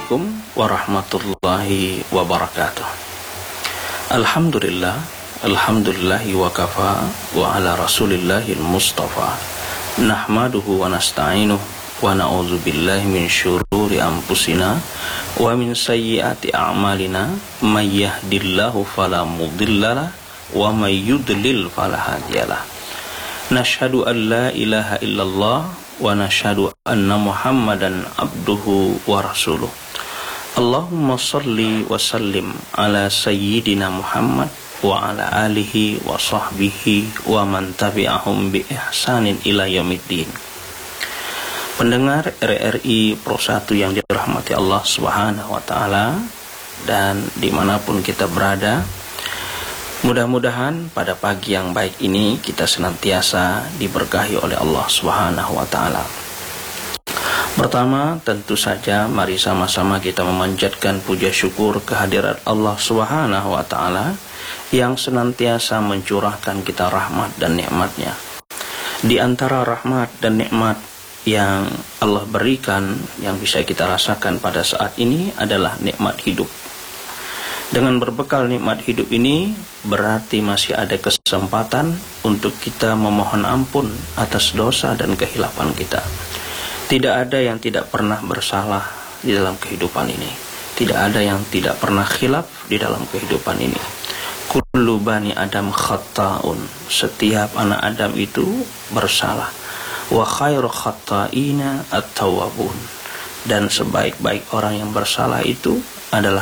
Assalamualaikum warahmatullahi wabarakatuh. Alhamdulillahi wa kafa wa ala rasulillahil mustafa. Nahmaduhu wa nasta'inuhu wa na'udzu billahi min syururi anfusina wa min sayyiati a'malina. May yahdihillahu fala mudhillalah wa may yudlil fala hadiyalah. Nashhadu an la ilaha illallah wa nashhadu anna Muhammadan abduhu wa rasuluh. Allahumma salli wa sallim ala sayyidina Muhammad wa ala alihi wa sahbihi wa man tabi'ahum bi ihsanin ila yaumiddin. Pendengar RRI Pro 1 yang dirahmati Allah Subhanahu wa taala dan dimanapun kita berada, mudah-mudahan pada pagi yang baik ini kita senantiasa diberkahi oleh Allah Subhanahu wa taala. Pertama, tentu saja mari sama-sama kita memanjatkan puja syukur kehadirat Allah Subhanahu wa taala yang senantiasa mencurahkan kita rahmat dan nikmat-Nya. Di antara rahmat dan nikmat yang Allah berikan yang bisa kita rasakan pada saat ini adalah nikmat hidup. Dengan berbekal nikmat hidup ini, berarti masih ada kesempatan untuk kita memohon ampun atas dosa dan kehilapan kita. Tidak ada yang tidak pernah bersalah di dalam kehidupan ini. Tidak ada yang tidak pernah khilaf di dalam kehidupan ini. Kullu bani Adam khatta'un. Setiap anak Adam itu bersalah. Wa khairu khatta'ina at-tawwabun. Dan sebaik-baik orang yang bersalah itu adalah